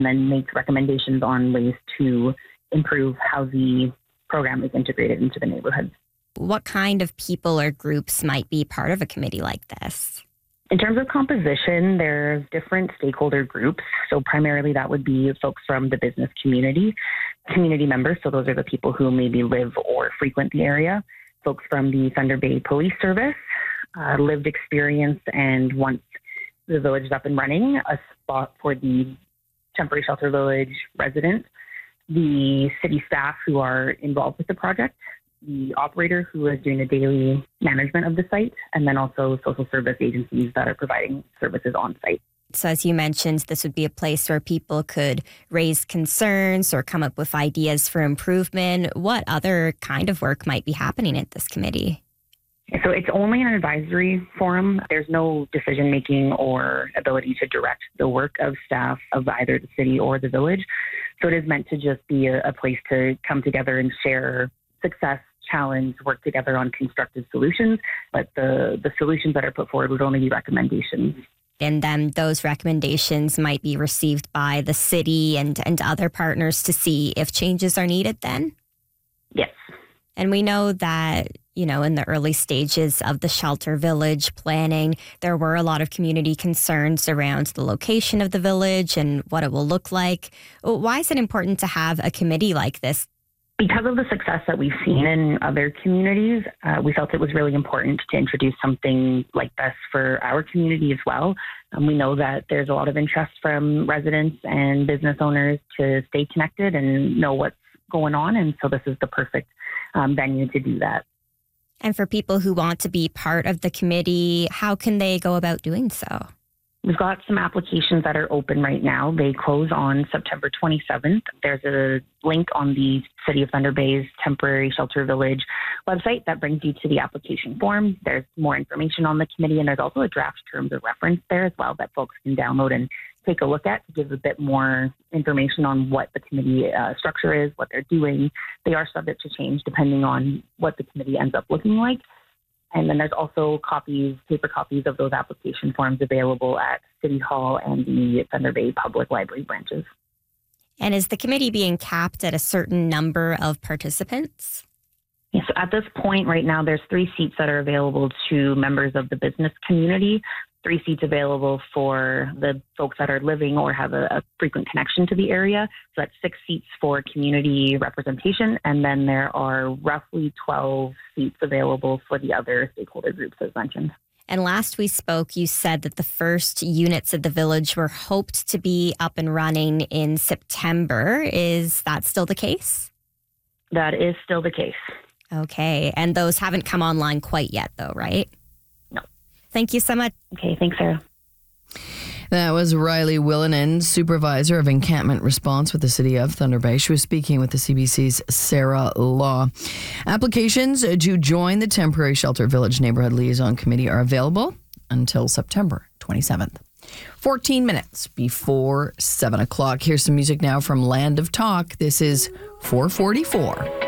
and then make recommendations on ways to improve how the program is integrated into the neighborhoods. What kind of people or groups might be part of a committee like this? In terms of composition, there's different stakeholder groups. So primarily that would be folks from the business community members. So those are the people who maybe live or frequent the area. Folks from the Thunder Bay Police Service, lived experience, and once the village is up and running, a spot for the temporary shelter village residents, the city staff who are involved with the project, the operator who is doing the daily management of the site, and then also social service agencies that are providing services on site. So as you mentioned, this would be a place where people could raise concerns or come up with ideas for improvement. What other kind of work might be happening at this committee? So it's only an advisory forum. There's no decision-making or ability to direct the work of staff of either the city or the village. So it is meant to just be a place to come together and share success, challenge, work together on constructive solutions. But the solutions that are put forward would only be recommendations. And then those recommendations might be received by the city and other partners to see if changes are needed then? Yes. And we know that, in the early stages of the shelter village planning, there were a lot of community concerns around the location of the village and what it will look like. Why is it important to have a committee like this? Because of the success that we've seen in other communities, we felt it was really important to introduce something like this for our community as well. We know that there's a lot of interest from residents and business owners to stay connected and know what's going on. And so this is the perfect venue to do that. And for people who want to be part of the committee, how can they go about doing so? We've got some applications that are open right now. They close on September 27th. There's a link on the City of Thunder Bay's Temporary Shelter Village website that brings you to the application form. There's more information on the committee, and there's also a draft terms of reference there as well that folks can download and take a look at to give a bit more information on what the committee structure is, what they're doing. They are subject to change depending on what the committee ends up looking like. And then there's also paper copies of those application forms available at City Hall and the Thunder Bay Public Library branches. And is the committee being capped at a certain number of participants? Yes, at this point right now, there's 3 seats that are available to members of the business community, 3 seats available for the folks that are living or have a frequent connection to the area. So that's 6 seats for community representation. And then there are roughly 12 seats available for the other stakeholder groups as mentioned. And last we spoke, you said that the first units of the village were hoped to be up and running in September. Is that still the case? That is still the case. Okay. And those haven't come online quite yet, though, right? No. Thank you so much. Okay. Thanks, Sarah. That was Riley Willinen, Supervisor of Encampment Response with the City of Thunder Bay. She was speaking with the CBC's Sarah Law. Applications to join the Temporary Shelter Village Neighborhood Liaison Committee are available until September 27th. 14 minutes before 7 o'clock. Here's some music now from Land of Talk. This is 444.